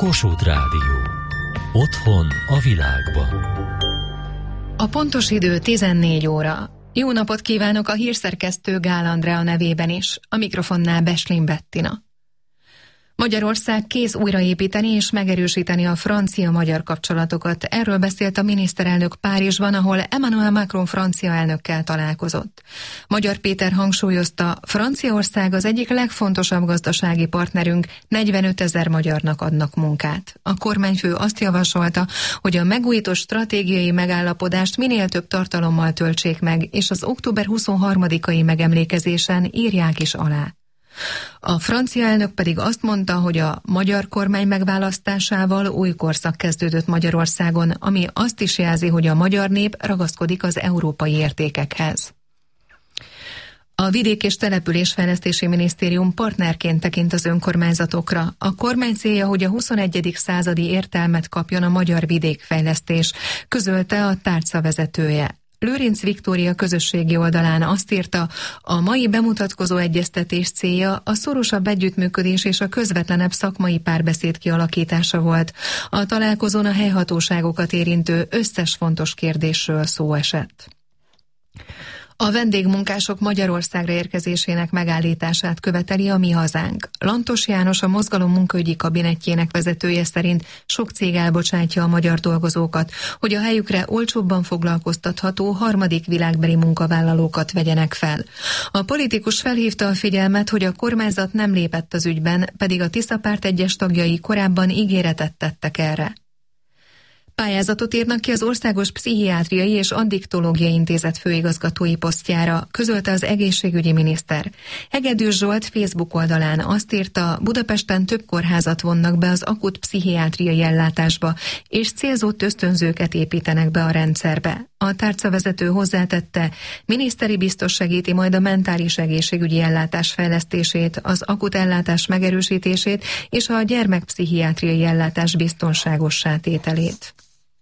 Kossuth Rádió. Otthon a világban. A pontos idő 14 óra. Jó napot kívánok a hírszerkesztő Gál Andrea nevében is. A mikrofonnál Beslin Bettina. Magyarország kész újraépíteni és megerősíteni a francia-magyar kapcsolatokat. Erről beszélt a miniszterelnök Párizsban, ahol Emmanuel Macron francia elnökkel találkozott. Magyar Péter hangsúlyozta, Franciaország az egyik legfontosabb gazdasági partnerünk, 45 000 magyarnak adnak munkát. A kormányfő azt javasolta, hogy a megújított stratégiai megállapodást minél több tartalommal töltsék meg, és az október 23-ai megemlékezésen írják is alá. A francia elnök pedig azt mondta, hogy a magyar kormány megválasztásával új korszak kezdődött Magyarországon, ami azt is jelzi, hogy a magyar nép ragaszkodik az európai értékekhez. A Vidék- és Településfejlesztési Minisztérium partnerként tekint az önkormányzatokra. A kormány célja, hogy a 21. századi értelmet kapjon a magyar vidékfejlesztés, közölte a tárca vezetője. Lőrinc Viktória közösségi oldalán azt írta, a mai bemutatkozó egyeztetés célja a szorosabb együttműködés és a közvetlenebb szakmai párbeszéd kialakítása volt. A találkozón a helyhatóságokat érintő összes fontos kérdésről szó esett. A vendégmunkások Magyarországra érkezésének megállítását követeli a Mi Hazánk. Lantos János, a mozgalom munkaügyi kabinetjének vezetője szerint sok cég elbocsátja a magyar dolgozókat, hogy a helyükre olcsóbban foglalkoztatható harmadik világbeli munkavállalókat vegyenek fel. A politikus felhívta a figyelmet, hogy a kormányzat nem lépett az ügyben, pedig a Tisza Párt egyes tagjai korábban ígéretet tettek erre. Pályázatot írnak ki az Országos Pszichiátriai és Addiktológiai Intézet főigazgatói posztjára, közölte az egészségügyi miniszter. Hegedűs Zsolt Facebook oldalán azt írta, Budapesten több kórházat vonnak be az akut pszichiátriai ellátásba, és célzott ösztönzőket építenek be a rendszerbe. A tárcavezető hozzátette, miniszteri biztos segíti majd a mentális egészségügyi ellátás fejlesztését, az akut ellátás megerősítését és a gyermekpszichiátriai ellátás biztonságossá tételét.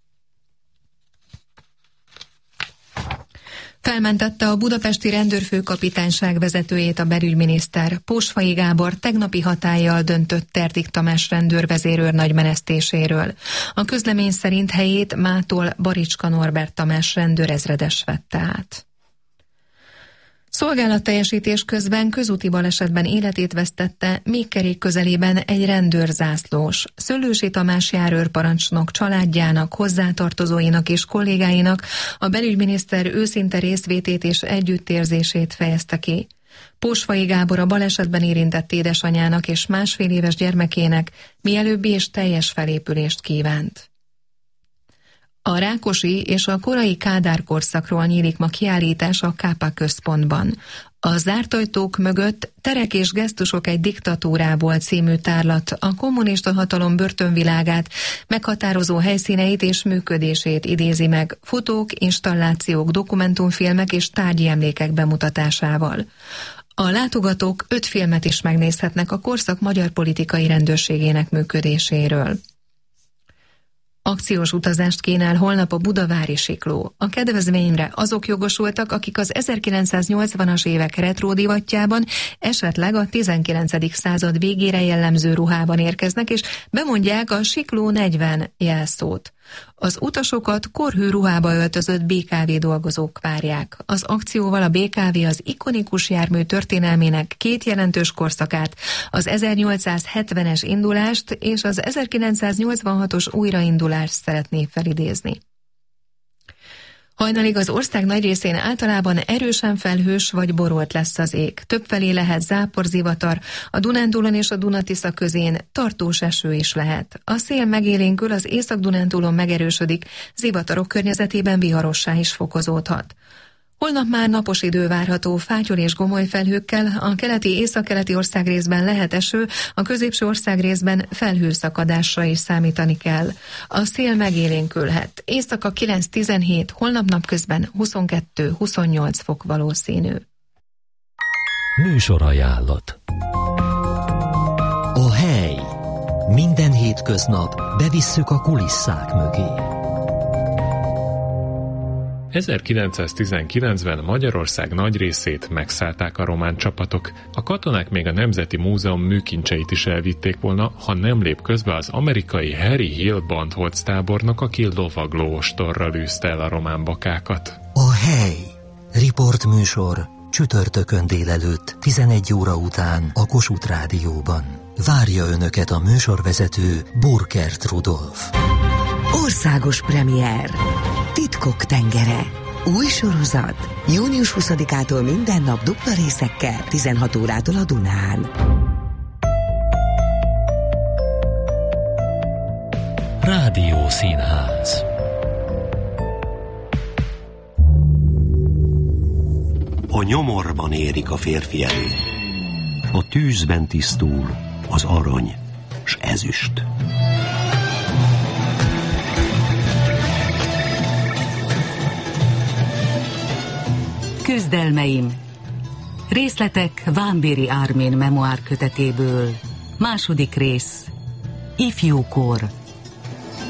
Felmentette a budapesti rendőrfőkapitányság vezetőjét a belügyminiszter. Pósfai Gábor tegnapi hatállyal döntött Terdik Tamás rendőrvezérőr nagymenesztéséről. A közlemény szerint helyét mától Baricska Norbert Tamás rendőrezredes vette át. Szolgálatteljesítés közben közúti balesetben életét vesztette Mékkerék közelében egy rendőrzászlós. Szöllősi Tamás járőrparancsnok családjának, hozzátartozóinak és kollégáinak a belügyminiszter őszinte részvétét és együttérzését fejezte ki. Pósfai Gábor a balesetben érintett édesanyjának és másfél éves gyermekének mielőbbi és teljes felépülést kívánt. A Rákosi és a korai Kádár korszakról nyílik ma kiállítás a Kápa központban. A zárt ajtók mögött Terek és gesztusok egy diktatúrából című tárlat a kommunista hatalom börtönvilágát, meghatározó helyszíneit és működését idézi meg fotók, installációk, dokumentumfilmek és tárgyi emlékek bemutatásával. A látogatók 5 filmet is megnézhetnek a korszak magyar politikai rendőrségének működéséről. Akciós utazást kínál holnap a Budavári Sikló. A kedvezményre azok jogosultak, akik az 1980-as évek retro divatjában, esetleg a 19. század végére jellemző ruhában érkeznek, és bemondják a Sikló 40 jelszót. Az utasokat korhű ruhába öltözött BKV dolgozók várják. Az akcióval a BKV az ikonikus jármű történelmének 2 jelentős korszakát, az 1870-es indulást és az 1986-os újraindulást szeretné felidézni. Hajnalig az ország nagy részén általában erősen felhős vagy borolt lesz az ég. Többfelé lehet záporzivatar, a Dunántúlon és a Duna-Tisza közén tartós eső is lehet. A szél megélénkül, az Észak-Dunántúlon megerősödik, zivatarok környezetében viharossá is fokozódhat. Holnap már napos idő várható, fátyol és gomoly felhőkkel, a keleti északkeleti országrészben lehet eső, a középső országrészben felhőszakadásra is számítani kell. A szél megélénkülhet. Éjszaka 9-17, holnap napközben 22-28 fok valószínű. Műsorajánlat. A hely. Minden hétköznap bevisszük a kulisszák mögé. 1919-ben Magyarország nagy részét megszállták a román csapatok. A katonák még a Nemzeti Múzeum műkincseit is elvitték volna, ha nem lép közbe az amerikai Harry Hill Bandholz tábornok, aki lovagló ostorral űzte el a román bakákat. A hely. Riportműsor csütörtökön délelőtt 11 óra után a Kossuth Rádióban. Várja Önöket a műsorvezető Burkert Rudolf. Országos premier. Titkok tengere. Új sorozat. Június 20-ától minden nap dupla részekkel, 16 órától a Dunán. Rádió Színház. A nyomorban érik a férfi elé. A tűzben tisztul az arany s ezüst. Küzdelmeim. Részletek Vámbéry Ármén memoárkötetéből. Második rész. Ifjúkor.